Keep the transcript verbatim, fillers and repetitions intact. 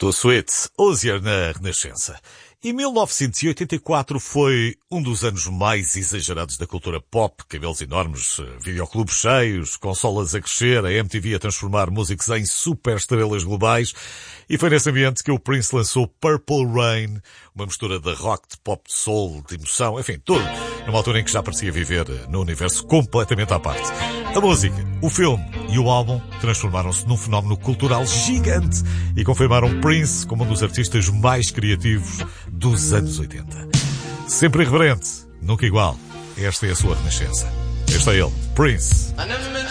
Too Sweet, Hozier na Renascença. E mil novecentos e oitenta e quatro foi um dos anos mais exagerados da cultura pop, cabelos enormes, videoclubes cheios, consolas a crescer, a M T V a transformar músicos em superestrelas globais. E foi nesse ambiente que o Prince lançou Purple Rain, uma mistura de rock, de pop, de soul, de emoção, enfim, tudo, numa altura em que já parecia viver num universo completamente à parte. A música, o filme e o álbum transformaram-se num fenómeno cultural gigante e confirmaram Prince como um dos artistas mais criativos dos anos oitenta. Sempre irreverente, nunca igual. Esta é a sua renascença. Este é ele, Prince.